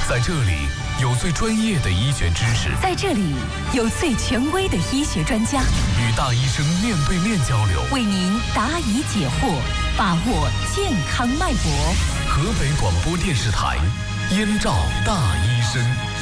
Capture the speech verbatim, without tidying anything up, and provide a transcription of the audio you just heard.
在这里有最专业的医学知识， 在这里有最权威的医学专家， 与大医生面对面交流， 为您答疑解惑，把握健康脉搏。 河北广播电视台，燕赵大医生。